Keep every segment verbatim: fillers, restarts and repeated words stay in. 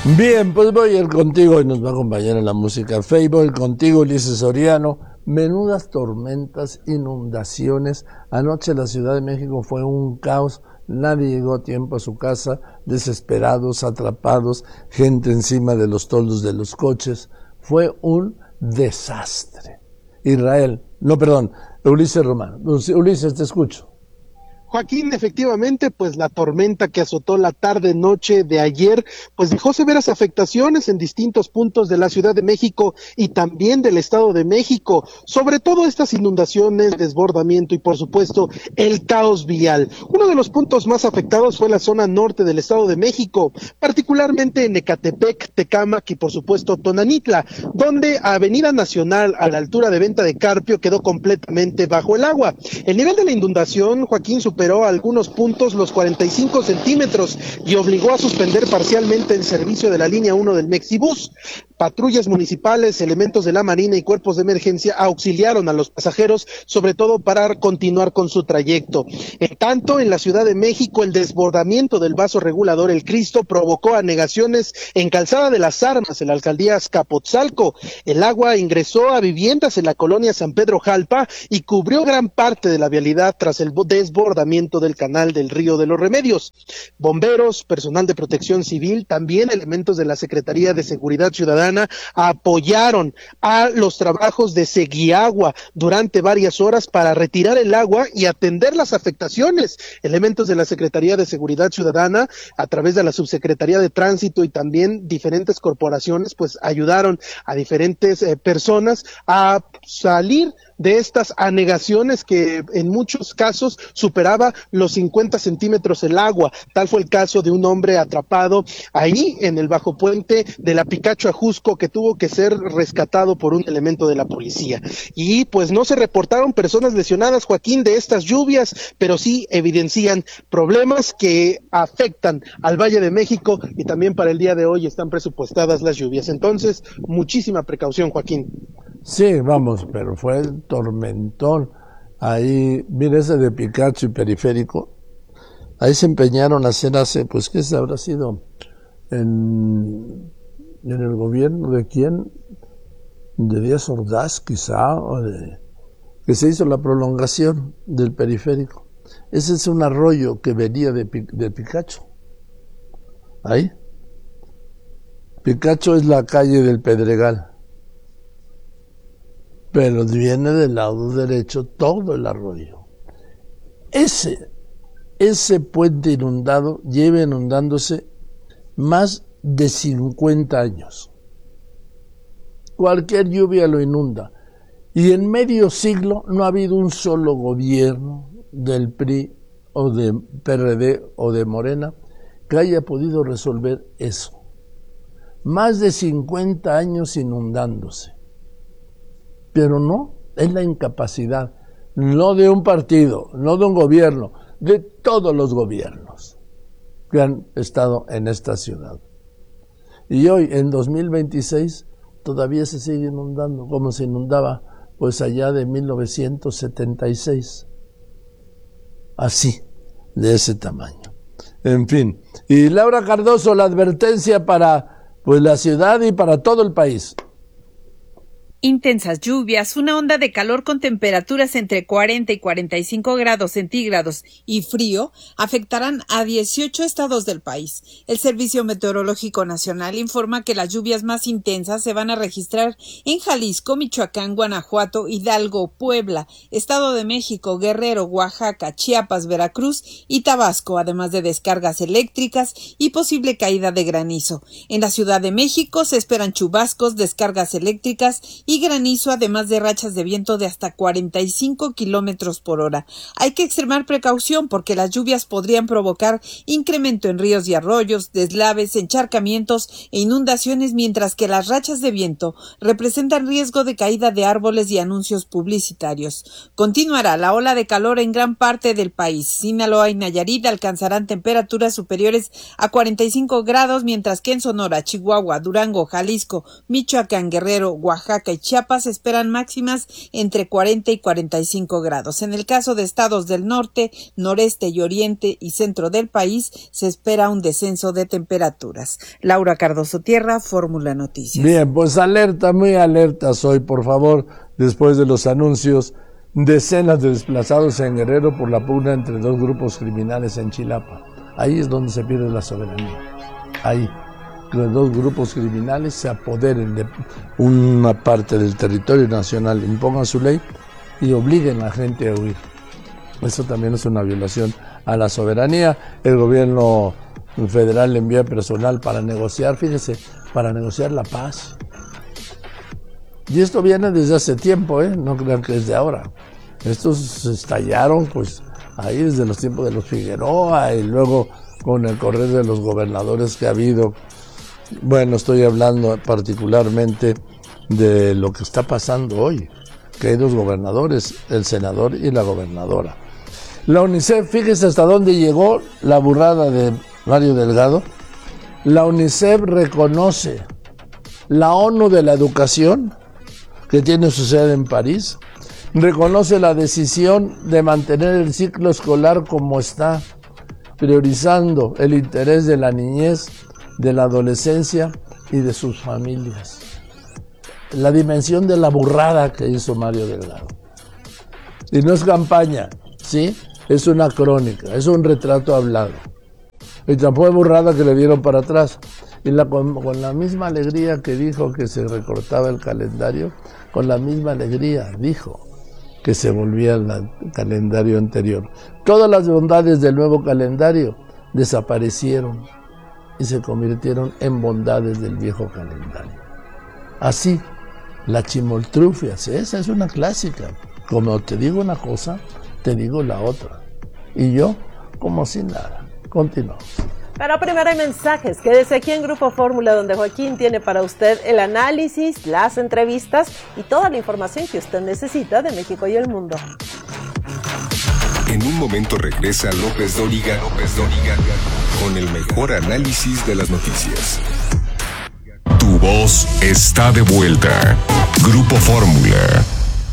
Bien, pues voy a ir contigo y nos va a acompañar en la música Fable, contigo Ulises Soriano. Menudas tormentas, inundaciones. Anoche la Ciudad de México fue un caos. Nadie llegó a tiempo a su casa, desesperados, atrapados, gente encima de los toldos de los coches. Fue un desastre. Israel, no, perdón, Ulises Romano. Ulises, te escucho. Joaquín, efectivamente, pues la tormenta que azotó la tarde-noche de ayer, pues dejó severas afectaciones en distintos puntos de la Ciudad de México y también del Estado de México, sobre todo estas inundaciones, desbordamiento y por supuesto el caos vial. Uno de los puntos más afectados fue la zona norte del Estado de México, particularmente en Ecatepec, Tecámac y por supuesto Tonanitla, donde Avenida Nacional a la altura de Venta de Carpio quedó completamente bajo el agua. El nivel de la inundación, Joaquín, superó a algunos puntos los cuarenta y cinco centímetros y obligó a suspender parcialmente el servicio de la línea uno del Mexibus. Patrullas municipales, elementos de la Marina y cuerpos de emergencia auxiliaron a los pasajeros, sobre todo para continuar con su trayecto. En tanto, en la Ciudad de México, el desbordamiento del vaso regulador El Cristo provocó anegaciones en Calzada de las Armas, en la alcaldía Azcapotzalco. El agua ingresó a viviendas en la colonia San Pedro Jalpa y cubrió gran parte de la vialidad tras el desbordamiento del canal del Río de los Remedios. Bomberos, personal de protección civil, también elementos de la Secretaría de Seguridad Ciudadana apoyaron a los trabajos de Seguiagua durante varias horas para retirar el agua y atender las afectaciones. Elementos de la Secretaría de Seguridad Ciudadana, a través de la Subsecretaría de Tránsito y también diferentes corporaciones, pues ayudaron a diferentes eh, personas a salir de estas anegaciones que en muchos casos superaba los cincuenta centímetros el agua. Tal fue el caso de un hombre atrapado ahí en el bajo puente de la Picacho Ajusco, que tuvo que ser rescatado por un elemento de la policía. Y pues no se reportaron personas lesionadas, Joaquín, de estas lluvias, pero sí evidencian problemas que afectan al Valle de México y también para el día de hoy están presupuestadas las lluvias. Entonces, muchísima precaución, Joaquín. Sí, vamos, pero fue el tormentón. Ahí, mira ese de Picacho y Periférico. Ahí se empeñaron a hacer hace, pues, ¿qué se habrá sido? En, en el gobierno de quién? De Díaz Ordaz, quizá, o de, que se hizo la prolongación del Periférico. Ese es un arroyo que venía de, de Picacho. Ahí. Picacho es la calle del Pedregal. Pero viene del lado derecho todo el arroyo. Ese, ese puente inundado lleva inundándose más de cincuenta años. Cualquier lluvia lo inunda. Y en medio siglo no ha habido un solo gobierno del P R I o de P R D o de Morena que haya podido resolver eso. Más de cincuenta años inundándose. Pero no, es la incapacidad, no de un partido, no de un gobierno, de todos los gobiernos que han estado en esta ciudad. Y hoy, en dos mil veintiséis, todavía se sigue inundando, como se inundaba pues allá de mil novecientos setenta y seis. Así, de ese tamaño. En fin. Y Laura Cardoso, la advertencia para pues la ciudad y para todo el país. Intensas lluvias, una onda de calor con temperaturas entre cuarenta y cuarenta y cinco grados centígrados y frío afectarán a dieciocho estados del país. El Servicio Meteorológico Nacional informa que las lluvias más intensas se van a registrar en Jalisco, Michoacán, Guanajuato, Hidalgo, Puebla, Estado de México, Guerrero, Oaxaca, Chiapas, Veracruz y Tabasco, además de descargas eléctricas y posible caída de granizo. En la Ciudad de México se esperan chubascos, descargas eléctricas y y granizo, además de rachas de viento de hasta cuarenta y cinco kilómetros por hora. Hay que extremar precaución porque las lluvias podrían provocar incremento en ríos y arroyos, deslaves, encharcamientos e inundaciones, mientras que las rachas de viento representan riesgo de caída de árboles y anuncios publicitarios. Continuará la ola de calor en gran parte del país. Sinaloa y Nayarit alcanzarán temperaturas superiores a cuarenta y cinco grados, mientras que en Sonora, Chihuahua, Durango, Jalisco, Michoacán, Guerrero, Oaxaca y Chiapas se esperan máximas entre cuarenta y cuarenta y cinco grados. En el caso de estados del norte, noreste y oriente y centro del país, se espera un descenso de temperaturas. Laura Cardoso Tierra, Fórmula Noticias. Bien, pues alerta, muy alertas hoy, por favor, después de los anuncios, decenas de desplazados en Guerrero por la pugna entre dos grupos criminales en Chilapa. Ahí es donde se pierde la soberanía. Ahí. Los dos grupos criminales se apoderen de una parte del territorio nacional, impongan su ley y obliguen a la gente a huir. Eso también es una violación a la soberanía. El gobierno federal envía personal para negociar, fíjese, para negociar la paz. Y esto viene desde hace tiempo, ¿eh? No crean que es de ahora. Estos estallaron, pues, ahí desde los tiempos de los Figueroa y luego con el correr de los gobernadores que ha habido. Bueno, estoy hablando particularmente de lo que está pasando hoy, que hay dos gobernadores, el senador y la gobernadora. La UNICEF, fíjese hasta dónde llegó la burrada de Mario Delgado. La UNICEF reconoce la ONU de la educación, que tiene su sede en París, reconoce la decisión de mantener el ciclo escolar como está, priorizando el interés de la niñez, de la adolescencia y de sus familias. La dimensión de la burrada que hizo Mario Delgado. Y no es campaña, ¿sí? Es una crónica, es un retrato hablado. Y tampoco es burrada que le dieron para atrás. Y la, con, con la misma alegría que dijo que se recortaba el calendario, con la misma alegría dijo que se volvía al calendario anterior. Todas las bondades del nuevo calendario desaparecieron y se convirtieron en bondades del viejo calendario. Así, la chimoltrufia, esa es una clásica. Como te digo una cosa, te digo la otra. Y yo, como si nada. Continuamos. Pero primero hay mensajes. Quédese aquí en Grupo Fórmula, donde Joaquín tiene para usted el análisis, las entrevistas y toda la información que usted necesita de México y el mundo. En un momento regresa López Dóriga, López Dóriga, con el mejor análisis de las noticias. Tu voz está de vuelta. Grupo Fórmula.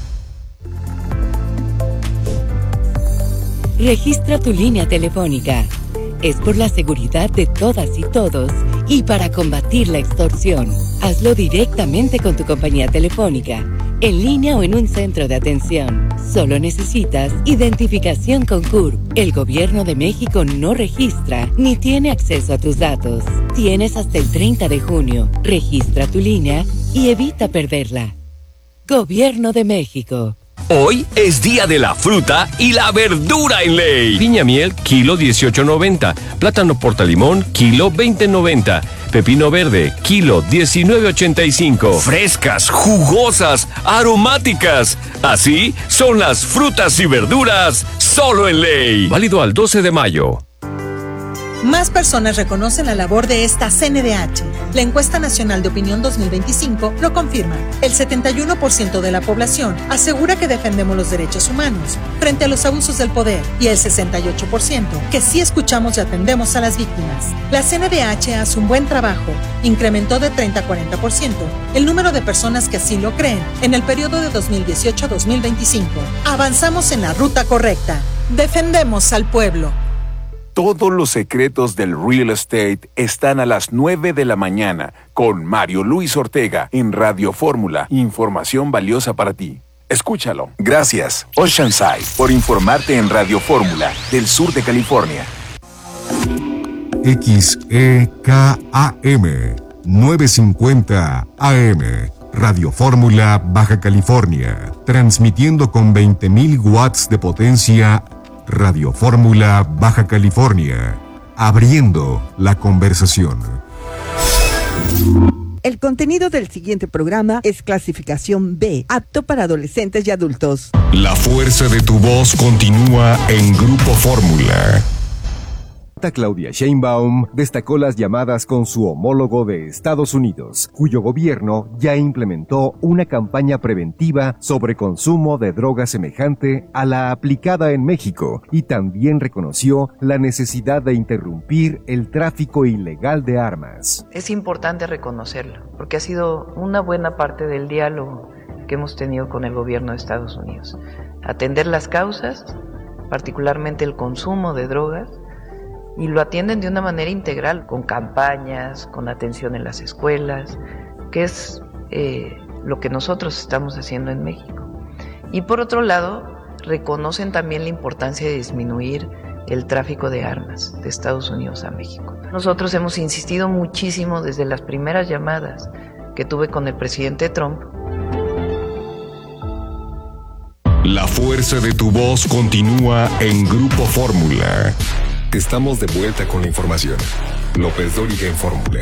Registra tu línea telefónica. Es por la seguridad de todas y todos y para combatir la extorsión. Hazlo directamente con tu compañía telefónica, en línea o en un centro de atención. Solo necesitas identificación con C U R P. El Gobierno de México no registra ni tiene acceso a tus datos. Tienes hasta el treinta de junio. Registra tu línea y evita perderla. Gobierno de México. Hoy es día de la fruta y la verdura en ley. Piña miel, kilo dieciocho noventa. Plátano portalimón, kilo veinte noventa. Pepino verde, kilo diecinueve ochenta y cinco. Frescas, jugosas, aromáticas. Así son las frutas y verduras solo en ley. Válido al doce de mayo. Más personas reconocen la labor de esta C N D H. La encuesta nacional de opinión dos mil veinticinco lo confirma. El setenta y uno por ciento de la población asegura que defendemos los derechos humanos frente a los abusos del poder y el sesenta y ocho por ciento que sí escuchamos y atendemos a las víctimas. La C N D H hace un buen trabajo. Incrementó de treinta a cuarenta por ciento el número de personas que así lo creen en el periodo de dos mil dieciocho a dos mil veinticinco. Avanzamos en la ruta correcta. Defendemos al pueblo. Todos los secretos del real estate están a las nueve de la mañana con Mario Luis Ortega en Radio Fórmula. Información valiosa para ti. Escúchalo. Gracias, Oceanside, por informarte en Radio Fórmula del sur de California. X E K A M novecientos cincuenta A M. Radio Fórmula Baja California. Transmitiendo con veinte mil watts de potencia. Radio Fórmula Baja California, abriendo la conversación. El contenido del siguiente programa es clasificación B, apto para adolescentes y adultos. La fuerza de tu voz continúa en Grupo Fórmula. Claudia Sheinbaum destacó las llamadas con su homólogo de Estados Unidos, cuyo gobierno ya implementó una campaña preventiva sobre consumo de drogas semejante a la aplicada en México, y también reconoció la necesidad de interrumpir el tráfico ilegal de armas. Es importante reconocerlo, porque ha sido una buena parte del diálogo que hemos tenido con el gobierno de Estados Unidos. Atender las causas, particularmente el consumo de drogas, y lo atienden de una manera integral, con campañas, con atención en las escuelas, que es eh, lo que nosotros estamos haciendo en México. Y por otro lado, reconocen también la importancia de disminuir el tráfico de armas de Estados Unidos a México. Nosotros hemos insistido muchísimo desde las primeras llamadas que tuve con el presidente Trump. La fuerza de tu voz continúa en Grupo Fórmula. Estamos de vuelta con la información. López Dóriga en Fórmula.